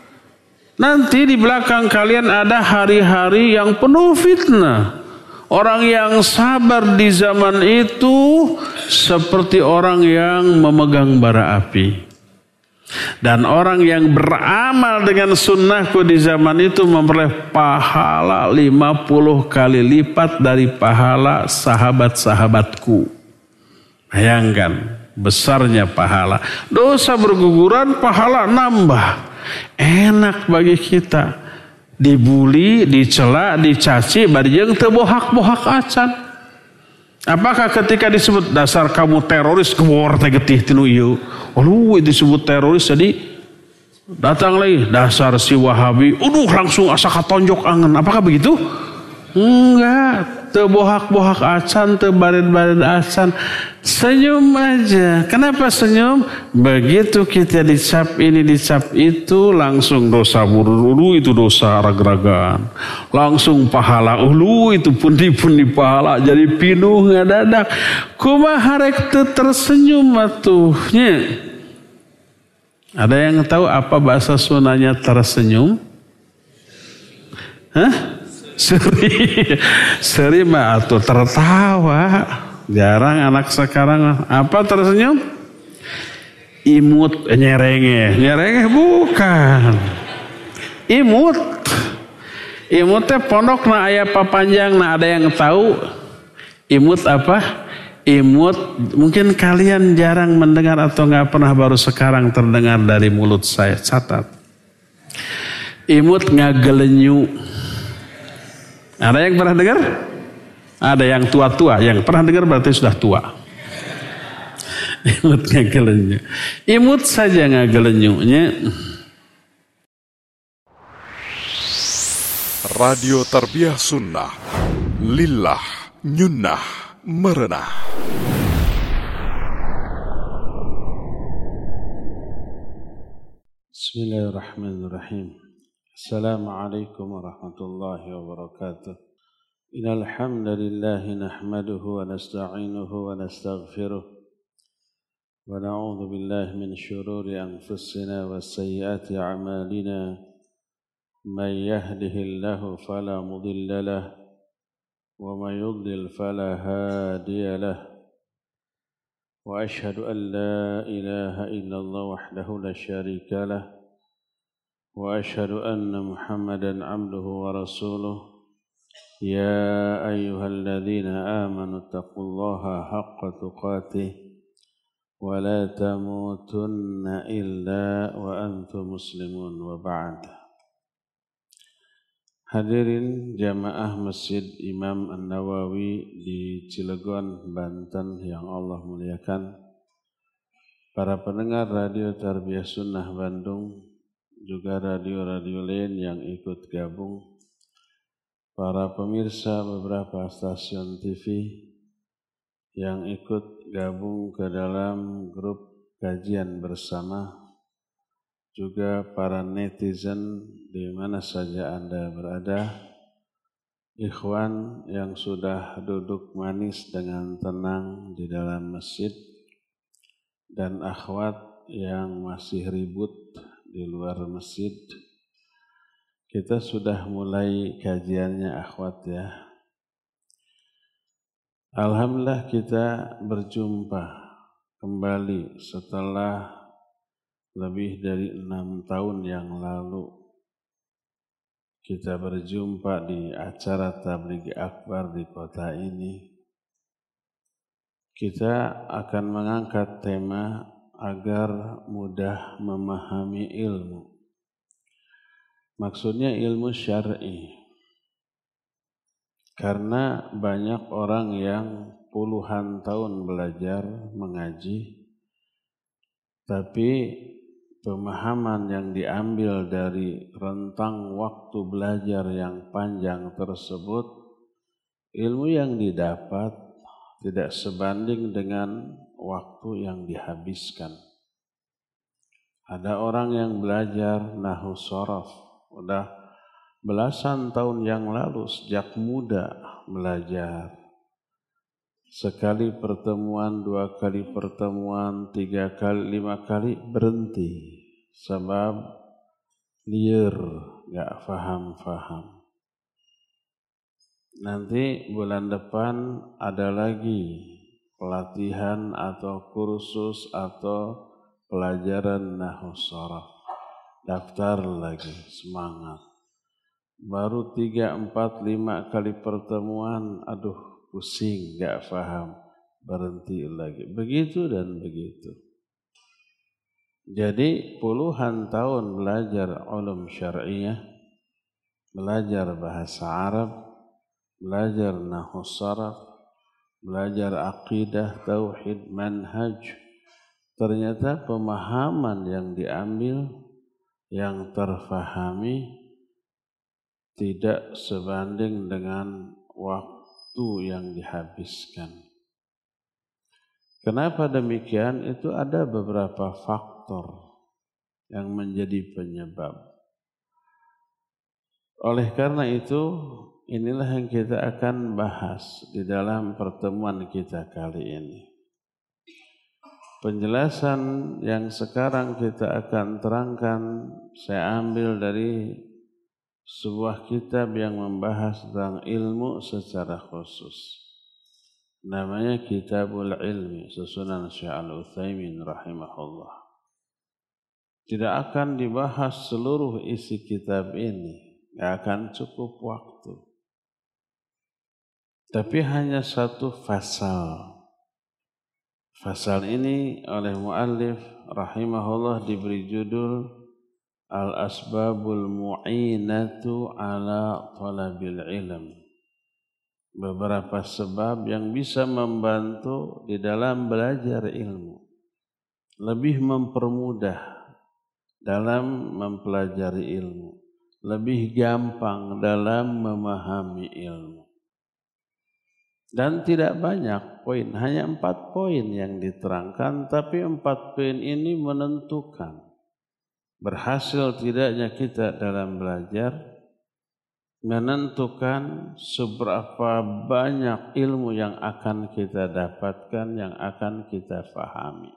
Nanti di belakang kalian ada hari-hari yang penuh fitnah. Orang yang sabar di zaman itu seperti orang yang memegang bara api. Dan orang yang beramal dengan sunnahku di zaman itu memperoleh pahala lima puluh kali lipat dari pahala sahabat-sahabatku. Bayangkan besarnya pahala. Dosa berguguran, pahala nambah. Enak bagi kita. Dibuli, dicela, dicaci, bari jeung teu bohak-bohak acan. Apakah ketika disebut dasar kamu teroris kewor teh getih tinu ieu. Oh, disebut teroris jadi datang lagi dasar si Wahabi. Uduh langsung asa katonjok angen. Apakah begitu? Enggak, teu bohak-bohak acan, teu bared-bared acan. Senyum aja. Kenapa senyum? Begitu kita dicap ini dicap itu langsung dosa buru itu dosa rag-ragan. Langsung pahala ulu itu pundi-pundi pahala jadi pinuh ngadadak. Kumaha rek teu tersenyum atuhnya. Ada yang tahu apa bahasa Sundanya tersenyum? Hah? Seri. Seri mah atuh tertawa. Jarang anak sekarang. Apa tersenyum? Imut nyerengeh. Nyerengeh bukan. Imut. Imut teh pondok na aya papanjang na ada yang tahu. Imut apa? Imut mungkin kalian jarang mendengar atau nggak pernah, baru sekarang terdengar dari mulut saya. Catat. Imut ngagelenyu. Ada yang pernah dengar? Ada yang tua-tua. Yang pernah dengar berarti sudah tua. Imut ngagelenyuk. Imut saja ngagelenyuknya. Radio Tarbiyah Sunnah Lillah Nyunnah Merenah. Bismillahirrahmanirrahim. Assalamualaikum warahmatullahi wabarakatuh. Innal hamdalillah nahmaduhu wa nasta'inuhu wa nastaghfiruh wa na'udzu billahi min shururi anfusina wa sayyiati a'malina. Man yahdihillahu fala mudilla lahu wa man yudlil fala hadiya lahu. Wa ashhadu an la ilaha illallah wahdahu la syarika lahu wa ashhadu anna Muhammadan abduhu wa rasuluh. Ya ayyuhalladzina amanu taqullaha haqqa tuqatih wa la tamutunna illa wa antum muslimun wa ba'd. Hadirin jamaah Masjid Imam An-Nawawi di Cilegon, Banten yang Allah muliakan, para pendengar Radio Tarbiyah Sunnah Bandung, juga radio-radio lain yang ikut gabung, para pemirsa beberapa stasiun T V yang ikut gabung ke dalam grup kajian bersama, juga para netizen di mana saja Anda berada, ikhwan yang sudah duduk manis dengan tenang di dalam masjid, dan akhwat yang masih ribut di luar masjid. Kita sudah mulai kajiannya akhwat ya. Alhamdulillah kita berjumpa kembali setelah lebih dari enam tahun yang lalu. Kita berjumpa di acara tabligh akbar di kota ini. Kita akan mengangkat tema agar mudah memahami ilmu. Maksudnya ilmu syar'i. Karena banyak orang yang puluhan tahun belajar mengaji, tapi pemahaman yang diambil dari rentang waktu belajar yang panjang tersebut, ilmu yang didapat tidak sebanding dengan waktu yang dihabiskan. Ada orang yang belajar nahwu sharaf, udah belasan tahun yang lalu sejak muda belajar. Sekali pertemuan, dua kali pertemuan, tiga kali, lima kali berhenti. Sebab liar, gak faham-faham. Nanti bulan depan ada lagi pelatihan atau kursus atau pelajaran nahwu sharaf. Daftar lagi, semangat. Baru tiga, empat, lima kali pertemuan, aduh pusing, gak faham, berhenti lagi. Begitu dan begitu. Jadi puluhan tahun belajar ulum syar'iyah, belajar bahasa Arab, belajar nahwu sharaf, belajar akidah, tauhid, manhaj. Ternyata pemahaman yang diambil, yang terfahami, tidak sebanding dengan waktu yang dihabiskan. Kenapa demikian? Itu ada beberapa faktor yang menjadi penyebab. Oleh karena itu, inilah yang kita akan bahas di dalam pertemuan kita kali ini. Penjelasan yang sekarang kita akan terangkan, saya ambil dari sebuah kitab yang membahas tentang ilmu secara khusus. Namanya Kitabul Ilmi, susunan Syekh Al-Utsaimin rahimahullah. Tidak akan dibahas seluruh isi kitab ini, tidak akan cukup waktu. Tapi hanya satu fasal. Fasal ini oleh muallif rahimahullah diberi judul Al-Asbabul Mu'inatu ala Talabil Ilm. Beberapa sebab yang bisa membantu di dalam belajar ilmu. lebih mempermudah dalam mempelajari ilmu, lebih gampang dalam memahami ilmu. Dan tidak banyak poin, hanya empat poin yang diterangkan, tapi empat poin ini menentukan berhasil tidaknya kita dalam belajar, menentukan seberapa banyak ilmu yang akan kita dapatkan, yang akan kita fahami.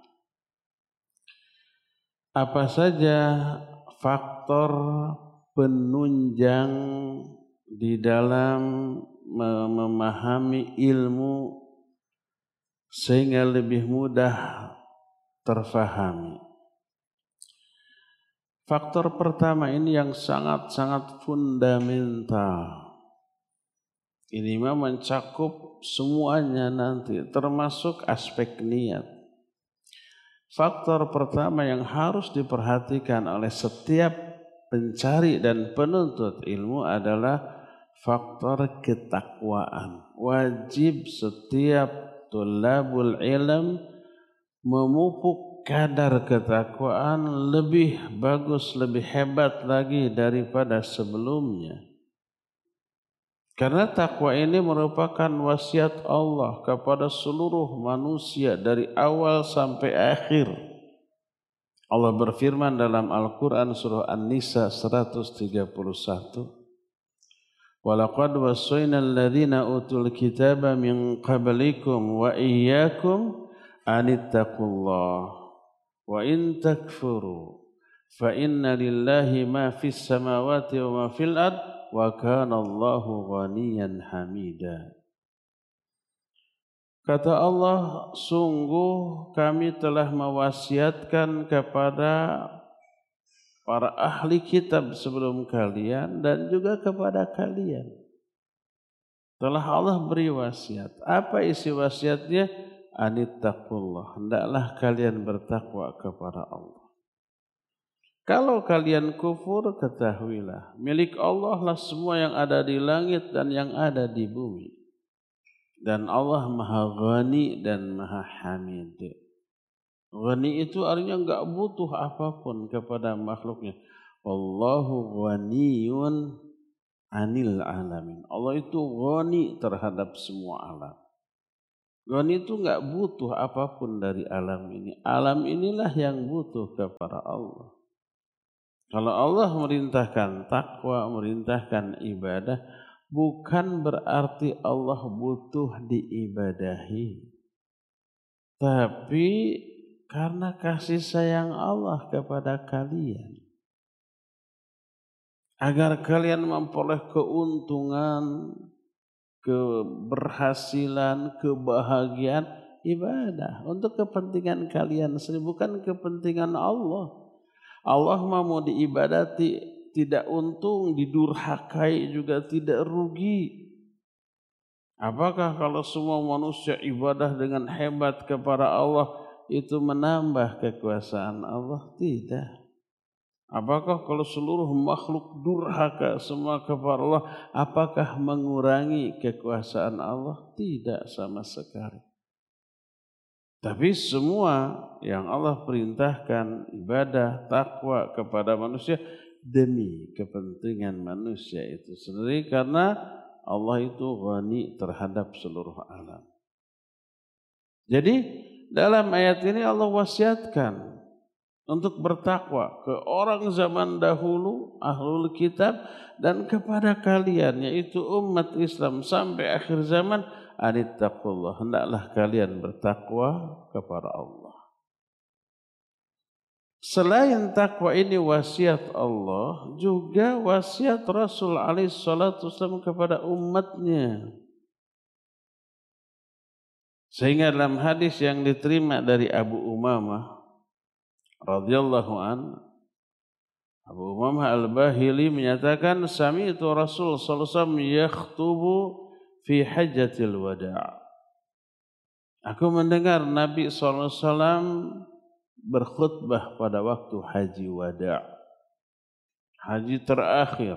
Apa saja faktor penunjang di dalam memahami ilmu sehingga lebih mudah terfahami? Faktor pertama ini yang sangat-sangat fundamental. Ini memang mencakup semuanya nanti, termasuk aspek niat. Faktor pertama yang harus diperhatikan oleh setiap pencari dan penuntut ilmu adalah faktor ketakwaan. Wajib setiap tulabul ilm memupuk kadar ketakwaan lebih bagus, lebih hebat lagi daripada sebelumnya. Karena takwa ini merupakan wasiat Allah kepada seluruh manusia dari awal sampai akhir. Allah berfirman dalam Al-Quran surah An-Nisa seratus tiga puluh satu. وَلَقَدْ وَصَّيْنَا الَّذِينَ أُوتُوا الْكِتَابَ مِنْ قَبْلِكُمْ وَإِيَّاكُمْ أَنِ اتَّقُوا اللَّهَ وَإِنْ تَكْفُرُوا فَإِنَّ لِلَّهِ مَا فِي السَّمَاوَاتِ وَمَا فِي الْأَرْضِ وَكَانَ اللَّهُ غَنِيًّا حَمِيدًا. Kata Allah, sungguh kami telah mewasiatkan kepada para ahli kitab sebelum kalian dan juga kepada kalian. Telah Allah beri wasiat. Apa isi wasiatnya? Anittaqullah. Hendaklah kalian bertakwa kepada Allah. Kalau kalian kufur, ketahuilah milik Allah lah semua yang ada di langit dan yang ada di bumi. Dan Allah Maha Ghani dan Maha Hamid. Ghani itu artinya enggak butuh apapun kepada makhluknya. Wallahu ghaniyun anil alamin. Allah itu ghani terhadap semua alam. Ghani itu enggak butuh apapun dari alam ini. Alam inilah yang butuh kepada Allah. Kalau Allah merintahkan takwa, merintahkan ibadah, bukan berarti Allah butuh diibadahi. Tapi karena kasih sayang Allah kepada kalian. Agar kalian memperoleh keuntungan, keberhasilan, kebahagiaan, ibadah. Untuk kepentingan kalian sendiri, bukan kepentingan Allah. Allah mau diibadati, tidak untung, didurhakai juga tidak rugi. Apakah kalau semua manusia ibadah dengan hebat kepada Allah, itu menambah kekuasaan Allah? Tidak. Apakah kalau seluruh makhluk durhaka semua kepada Allah, apakah mengurangi kekuasaan Allah? Tidak sama sekali. Tapi semua yang Allah perintahkan ibadah, takwa kepada manusia demi kepentingan manusia itu sendiri, karena Allah itu ghani terhadap seluruh alam. Jadi dalam ayat ini Allah wasiatkan untuk bertakwa ke orang zaman dahulu, ahlul kitab, dan kepada kalian, yaitu umat Islam sampai akhir zaman, anittaqullah, hendaklah kalian bertakwa kepada Allah. Selain takwa ini wasiat Allah, juga wasiat Rasul alaihi salatu wasallam kepada umatnya. Sehingga dalam hadis yang diterima dari Abu Umamah radhiyallahu an, Abu Umamah Al-Bahili menyatakan, sami'tu Rasul sallallahu alaihi wasallam yakhtubu fi hajjatil wada'. Aku mendengar Nabi sallallahu alaihi wasallam berkhutbah pada waktu haji wada', haji terakhir.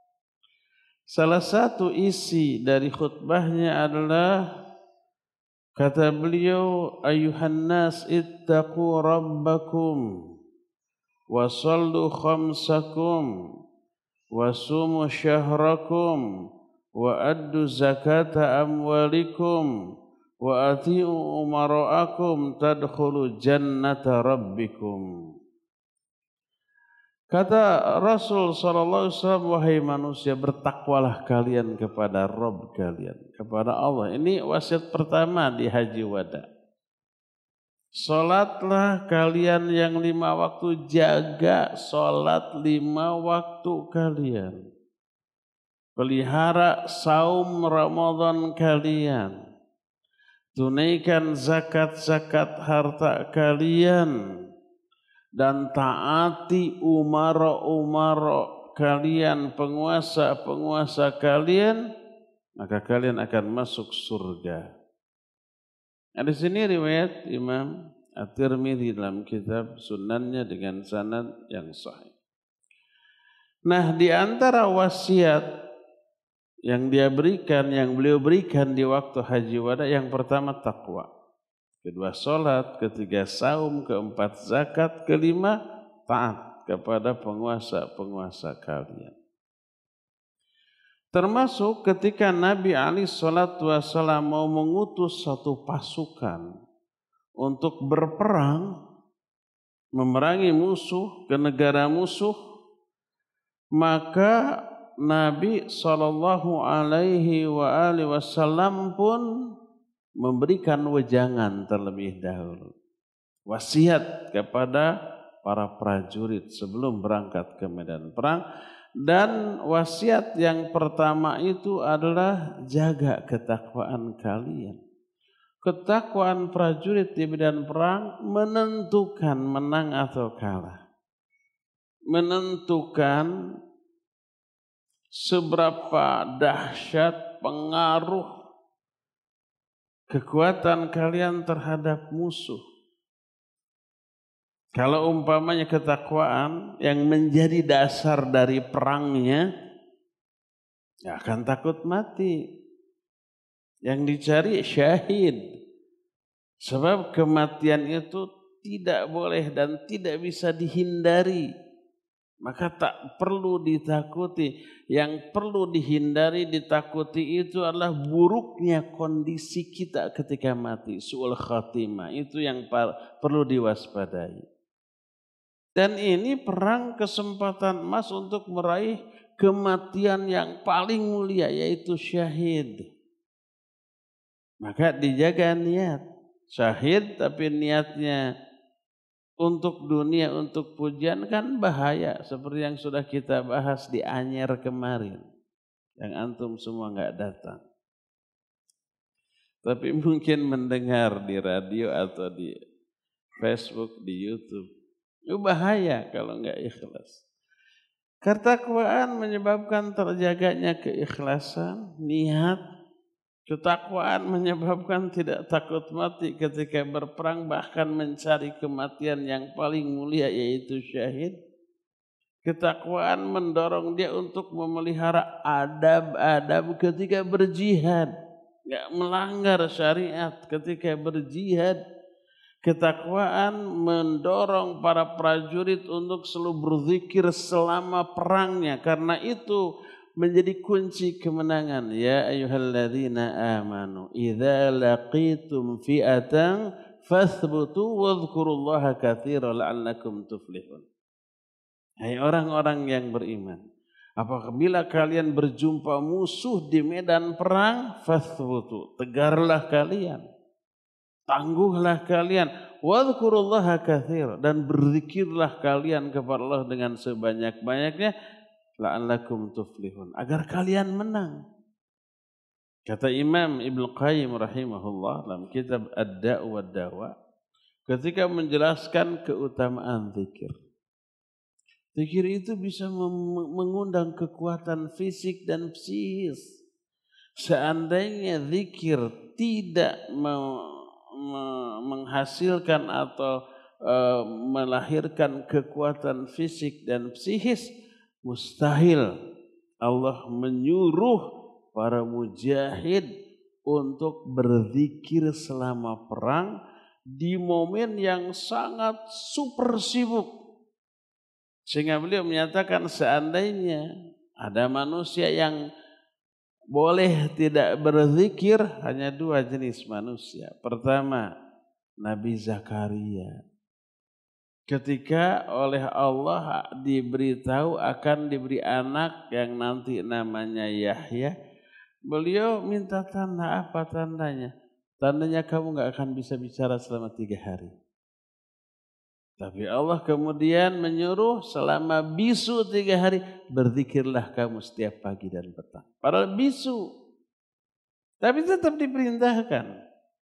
Salah satu isi dari khutbahnya adalah Kata beliau, ayuhan nas ittaqu rabbakum wa sallu khamsakum wa sumu syahrakum wa addu zakata amwalikum wa ati'u umara'akum tadkhulu jannata rabbikum. Kata Rasul sallallahu alaihi wasallam, wahai manusia, bertakwalah kalian kepada Rabb kalian, kepada Allah. Ini wasiat pertama di Haji Wada. Salatlah kalian yang lima waktu, jaga salat lima waktu kalian. Pelihara saum Ramadan kalian. Tunaikan zakat-zakat harta kalian. Dan taati umara-umara kalian, penguasa-penguasa kalian, maka kalian akan masuk surga. Di sini riwayat Imam At-Tirmidzi dalam kitab Sunannya dengan sanad yang sahih. Nah, di antara wasiat yang dia berikan, yang beliau berikan di waktu Haji Wada, yang pertama takwa. Kedua salat, ketiga saum, keempat zakat, kelima taat kepada penguasa-penguasa kalian. Termasuk ketika Nabi alaihi salatu wasallam mau mengutus satu pasukan untuk berperang, memerangi musuh ke negara musuh, maka Nabi sallallahu alaihi wa alihi wasallam pun memberikan wejangan terlebih dahulu, wasiat kepada para prajurit sebelum berangkat ke medan perang. Dan wasiat yang pertama itu adalah jaga ketakwaan kalian. Ketakwaan prajurit di medan perang menentukan menang atau kalah, menentukan seberapa dahsyat pengaruh kekuatan kalian terhadap musuh. Kalau umpamanya ketakwaan yang menjadi dasar dari perangnya, ya akan takut mati. Yang dicari syahid. Sebab kematian itu tidak boleh dan tidak bisa dihindari. Maka tak perlu ditakuti. Yang perlu dihindari, ditakuti itu adalah buruknya kondisi kita ketika mati. Su'ul khatimah. Itu yang perlu diwaspadai. Dan ini perang kesempatan emas untuk meraih kematian yang paling mulia, yaitu syahid. Maka dijaga niat. Syahid tapi niatnya untuk dunia, untuk pujian kan bahaya. Seperti yang sudah kita bahas di Anyer kemarin. Yang antum semua enggak datang. Tapi mungkin mendengar di radio atau di Facebook, di YouTube. Itu bahaya kalau enggak ikhlas. Ketakwaan menyebabkan terjaganya keikhlasan, niat. Ketakwaan menyebabkan tidak takut mati ketika berperang, bahkan mencari kematian yang paling mulia yaitu syahid. Ketakwaan mendorong dia untuk memelihara adab-adab ketika berjihad, enggak melanggar syariat ketika berjihad. Ketakwaan mendorong para prajurit untuk selalu berzikir selama perangnya, karena itu menjadi kunci kemenangan. Ya ayyuhalladzina amanu idza laqitum fi'atan fathbutu wadhkurullaha katsiran la'allakum tuflihun. Hai orang-orang yang beriman, apabila kalian berjumpa musuh di medan perang, fathbutu, tegarlah kalian, tangguhlah kalian, wadhkurullaha katsiran, dan berzikirlah kalian kepada Allah dengan sebanyak-banyaknya, la'allakum tuflihun, agar kalian menang. Kata Imam Ibnu Qayyim rahimahullah dalam kitab Ad-Da' wa Dawa, ketika menjelaskan keutamaan zikir. Zikir itu bisa mengundang kekuatan fisik dan psikis. Seandainya zikir tidak menghasilkan atau uh, melahirkan kekuatan fisik dan psikis, mustahil Allah menyuruh para mujahid untuk berzikir selama perang di momen yang sangat super sibuk. Sehingga beliau menyatakan seandainya ada manusia yang boleh tidak berzikir, hanya dua jenis manusia. Pertama, Nabi Zakaria. Ketika oleh Allah diberitahu akan diberi anak yang nanti namanya Yahya, beliau minta tanda. Apa tandanya? Tandanya kamu gak akan bisa bicara selama tiga hari. Tapi Allah kemudian menyuruh selama bisu tiga hari, berzikirlah kamu setiap pagi dan petang. Padahal bisu, tapi tetap diperintahkan.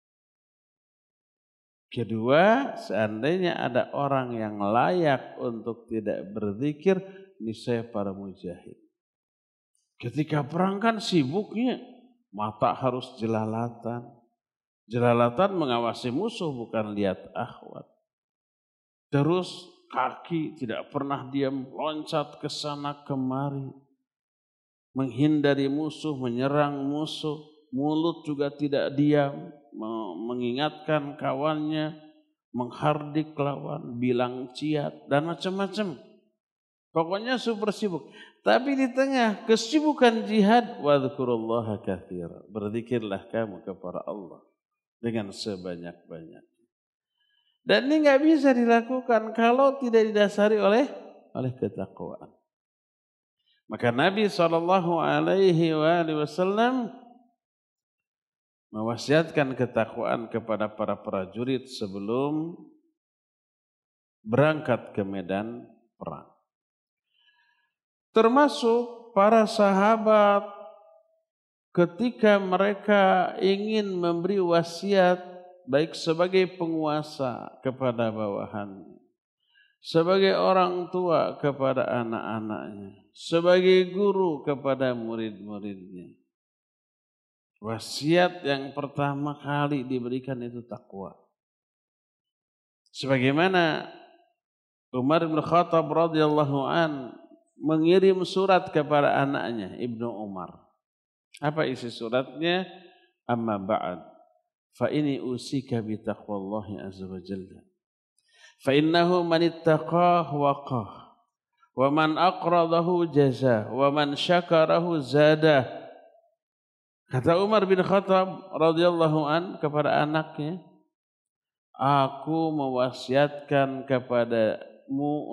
Kedua, seandainya ada orang yang layak untuk tidak berzikir, niscaya para mujahid. Ketika perang kan sibuknya, mata harus jelalatan. Jelalatan mengawasi musuh, bukan lihat akhwat. Terus kaki tidak pernah diam, loncat ke sana kemari. Menghindari musuh, menyerang musuh. Mulut juga tidak diam, mengingatkan kawannya, menghardik lawan, bilang ciat, dan macam-macam. Pokoknya super sibuk. Tapi di tengah kesibukan jihad, wadhkurullaha katsira. Berzikirlah kamu kepada Allah dengan sebanyak-banyaknya. Dan ini nggak bisa dilakukan kalau tidak didasari oleh oleh ketakwaan. Maka Nabi shallallahu alaihi wasallam mewasiatkan ketakwaan kepada para prajurit sebelum berangkat ke medan perang. Termasuk para sahabat ketika mereka ingin memberi wasiat baik sebagai penguasa kepada bawahannya, sebagai orang tua kepada anak-anaknya, sebagai guru kepada murid-muridnya. Wasiat yang pertama kali diberikan itu takwa. Sebagaimana Umar bin Khattab radhiyallahu an mengirim surat kepada anaknya Ibnu Umar. Apa isi suratnya? Amma ba'd, fa ini usika bi taqwallahi azza wa jalla. Fa innahu man ittaqah waqah, wa man aqradahu jazah, wa man syakarahu zadah. Kata Umar bin Khattab radhiyallahu an kepada anaknya, aku mewasiatkan kepadamu